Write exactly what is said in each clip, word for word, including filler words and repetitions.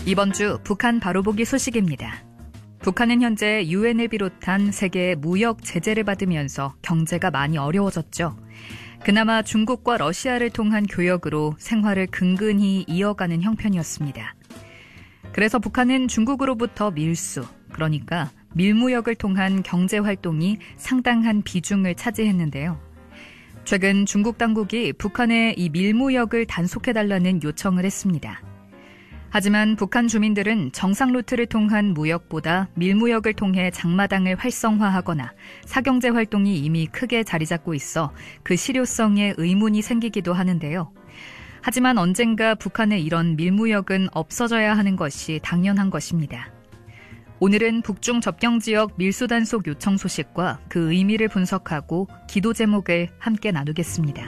이번 주 북한 바로보기 소식입니다. 북한은 현재 유엔을 비롯한 세계의 무역 제재를 받으면서 경제가 많이 어려워졌죠. 그나마 중국과 러시아를 통한 교역으로 생활을 근근히 이어가는 형편이었습니다. 그래서 북한은 중국으로부터 밀수, 그러니까 밀무역을 통한 경제활동이 상당한 비중을 차지했는데요. 최근 중국 당국이 북한에 이 밀무역을 단속해달라는 요청을 했습니다. 하지만 북한 주민들은 정상 루트를 통한 무역보다 밀무역을 통해 장마당을 활성화하거나 사경제 활동이 이미 크게 자리 잡고 있어 그 실효성에 의문이 생기기도 하는데요. 하지만 언젠가 북한의 이런 밀무역은 없어져야 하는 것이 당연한 것입니다. 오늘은 북중 접경지역 밀수 단속 요청 소식과 그 의미를 분석하고 기도 제목을 함께 나누겠습니다.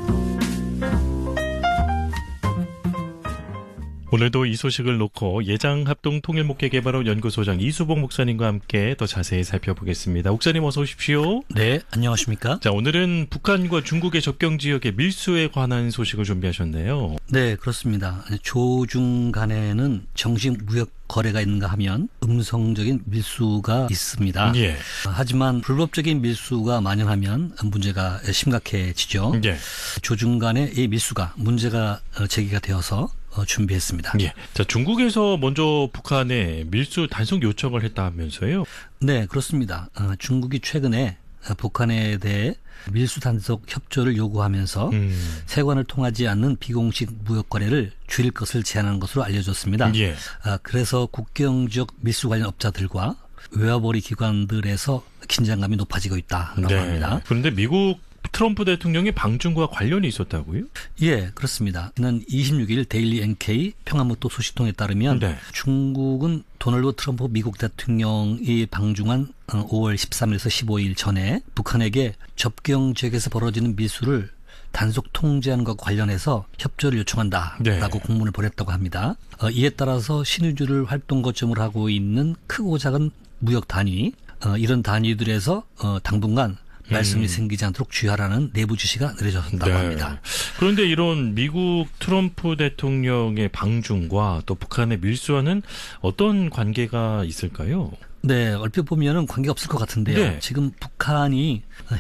오늘도 이 소식을 놓고 예장합동통일목회개발원 연구소장 이수봉 목사님과 함께 더 자세히 살펴보겠습니다. 목사님 어서 오십시오. 네, 안녕하십니까? 자, 오늘은 북한과 중국의 접경 지역의 밀수에 관한 소식을 준비하셨네요. 네, 그렇습니다. 조중 간에는 정식 무역 거래가 있는가 하면 음성적인 밀수가 있습니다. 예. 하지만 불법적인 밀수가 만연하면 문제가 심각해지죠. 예. 조중 간의 이 밀수가 문제가 제기가 되어서 준비했습니다. 예. 자, 중국에서 먼저 북한에 밀수 단속 요청을 했다면서요? 네, 그렇습니다. 중국이 최근에 북한에 대해 밀수 단속 협조를 요구하면서 음. 세관을 통하지 않는 비공식 무역 거래를 줄일 것을 제안한 것으로 알려졌습니다. 예. 그래서 국경 지역 밀수 관련 업자들과 외화벌이 기관들에서 긴장감이 높아지고 있다라고 네. 합니다. 그런데 미국 트럼프 대통령이 방중과 관련이 있었다고요? 예, 그렇습니다. 지난 이십육 일 데일리 엔케이 평화무토 소식통에 따르면 네. 중국은 도널드 트럼프 미국 대통령이 방중한 오월 십삼일에서 십오일 전에 북한에게 접경 지역에서 벌어지는 밀수를 단속 통제하는 것과 관련해서 협조를 요청한다라고 네. 공문을 보냈다고 합니다. 이에 따라서 신의주를 활동 거점으로 하고 있는 크고 작은 무역 단위, 이런 단위들에서 당분간 말씀이 음. 생기지 않도록 주의하라는 내부 지시가 내려졌다고 네. 합니다. 그런데 이런 미국 트럼프 대통령의 방중과 또 북한의 밀수와는 어떤 관계가 있을까요? 네, 얼핏 보면은 관계가 없을 것 같은데요. 네. 지금 북한이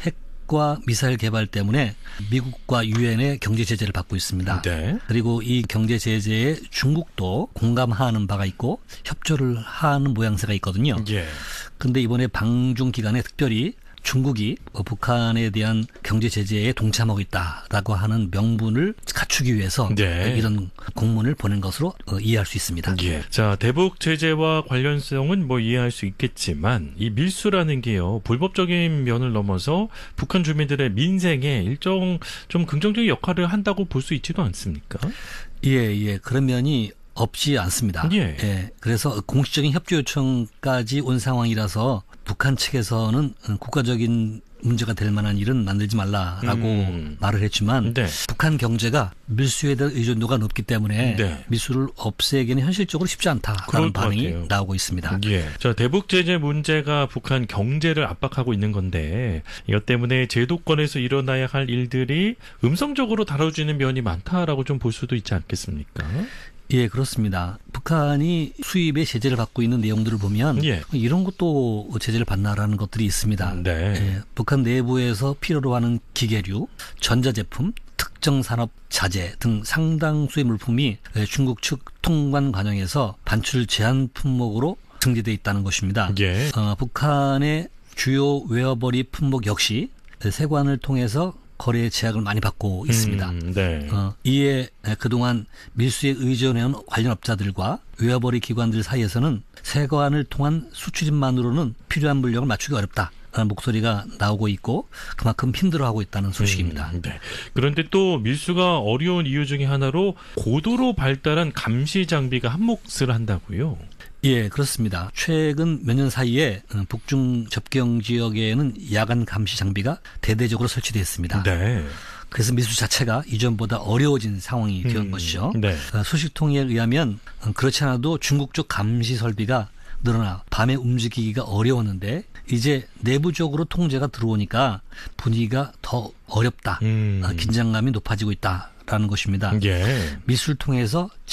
핵과 미사일 개발 때문에 미국과 유엔의 경제 제재를 받고 있습니다. 네. 그리고 이 경제 제재에 중국도 공감하는 바가 있고 협조를 하는 모양새가 있거든요. 그런데 예. 이번에 방중 기간에 특별히 중국이 북한에 대한 경제 제재에 동참하고 있다라고 하는 명분을 갖추기 위해서 네. 이런 공문을 보낸 것으로 이해할 수 있습니다. 예. 자, 대북 제재와 관련성은 뭐 이해할 수 있겠지만 이 밀수라는 게요. 불법적인 면을 넘어서 북한 주민들의 민생에 일정 좀 긍정적인 역할을 한다고 볼 수 있지도 않습니까? 예, 예. 그런 면이 없지 않습니다. 예. 예. 그래서 공식적인 협조 요청까지 온 상황이라서 북한 측에서는 국가적인 문제가 될 만한 일은 만들지 말라라고 음. 말을 했지만 네. 북한 경제가 밀수에 대한 의존도가 높기 때문에 네. 밀수를 없애기는 현실적으로 쉽지 않다라는 반응이 같아요. 나오고 있습니다. 예. 자, 대북 제재 문제가 북한 경제를 압박하고 있는 건데 이것 때문에 제도권에서 일어나야 할 일들이 음성적으로 다뤄지는 면이 많다라고 좀 볼 수도 있지 않겠습니까? 예, 그렇습니다. 북한이 수입에 제재를 받고 있는 내용들을 보면 예. 이런 것도 제재를 받나라는 것들이 있습니다. 네. 예, 북한 내부에서 필요로 하는 기계류, 전자제품, 특정 산업 자재 등 상당수의 물품이 중국 측 통관 과정에서 반출 제한 품목으로 등재되어 있다는 것입니다. 예. 어, 북한의 주요 외화벌이 품목 역시 세관을 통해서 거래의 제약을 많이 받고 있습니다. 음, 네. 어, 이에 그동안 밀수에 의존해온 관련 업자들과 외화벌이 기관들 사이에서는 세관을 통한 수출입만으로는 필요한 물량을 맞추기 어렵다라는 목소리가 나오고 있고 그만큼 힘들어하고 있다는 소식입니다. 음, 네. 그런데 또 밀수가 어려운 이유 중에 하나로 고도로 발달한 감시 장비가 한몫을 한다고요? 예, 그렇습니다. 최근 몇 년 사이에 북중 접경 지역에는 야간 감시 장비가 대대적으로 설치되어 있습니다. 네. 그래서 밀수 자체가 이전보다 어려워진 상황이 된 음, 것이죠. 네. 소식통에 의하면 그렇지 않아도 중국 쪽 감시 설비가 늘어나 밤에 움직이기가 어려웠는데 이제 내부적으로 통제가 들어오니까 분위기가 더 어렵다. 음. 긴장감이 높아지고 있다라는 것입니다. 예. 밀수를 통해서